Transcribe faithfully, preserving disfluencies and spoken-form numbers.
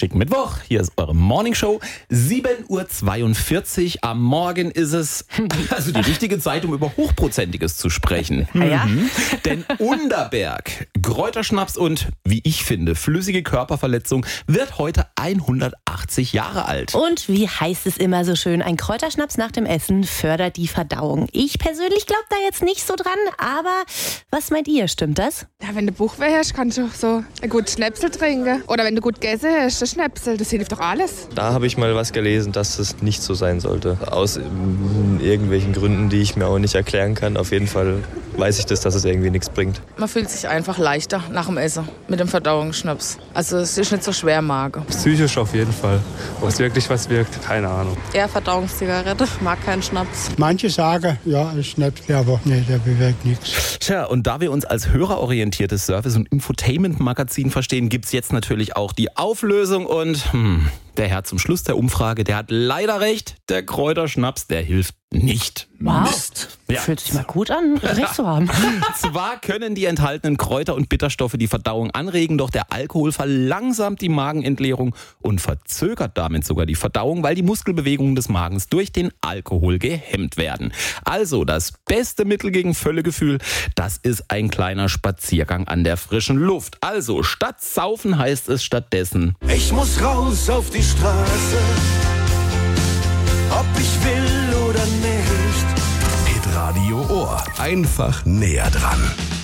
schicken Mittwoch. Hier ist eure Morningshow. sieben Uhr zweiundvierzig am Morgen ist es, also die richtige Zeit, um über Hochprozentiges zu sprechen. Ah ja? Mhm. Denn Underberg, Kräuterschnaps und, wie ich finde, flüssige Körperverletzung wird heute hundertachtzig Jahre alt. Und wie heißt es immer so schön, ein Kräuterschnaps nach dem Essen fördert die Verdauung. Ich persönlich glaube da jetzt nicht so dran, aber was meint ihr, stimmt das? Ja, wenn du Bauchweh hast, kannst du so einen guten Schnäpsel trinken. Oder wenn du gut gegessen hast, ein Schnäpsel, das hilft doch alles. Da habe ich mal was gelesen, dass es nicht so sein sollte. Aus ähm, irgendwelchen Gründen, die ich mir auch nicht erklären kann. Auf jeden Fall weiß ich das, dass es irgendwie nichts bringt. Man fühlt sich einfach leichter nach dem Essen mit dem Verdauungsschnaps. Also es ist nicht so schwer im Magen. Psychisch auf jeden Fall. Ob es wirklich was wirkt, keine Ahnung. Eher Verdauungszigarette, mag keinen Schnaps. Manche sagen, ja, ein Schnäpsel, aber nee, der bewirkt nichts. Tja, und da wir uns als hörerorientiertes Service- und Infotainment-Magazin verstehen, gibt's jetzt natürlich auch die Auflösung und hm, der Herr zum Schluss der Umfrage, der hat leider recht, der Kräuterschnaps, der hilft nicht. Wow, Mist. Ja. fühlt sich mal gut an, recht zu haben. Zwar können die enthaltenen Kräuter und Bitterstoffe die Verdauung anregen, doch der Alkohol verlangsamt die Magenentleerung und verzögert damit sogar die Verdauung, weil die Muskelbewegungen des Magens durch den Alkohol gehemmt werden. Also das beste Mittel gegen Völlegefühl, das ist ein kleiner Spaziergang an der frischen Luft. Also statt saufen heißt es stattdessen: Ich muss raus auf die Straße, ob ich will oder nicht. Hitradio Ohr. Einfach näher dran.